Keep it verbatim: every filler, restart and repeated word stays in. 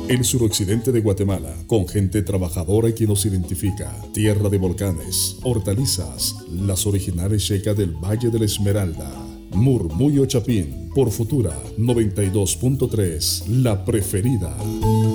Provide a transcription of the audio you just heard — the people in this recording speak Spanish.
El suroccidente de Guatemala, con gente trabajadora que nos identifica. Tierra de volcanes, hortalizas, las originales checas del Valle de la Esmeralda. Murmullo Chapín, por Futura noventa y dos punto tres, la preferida.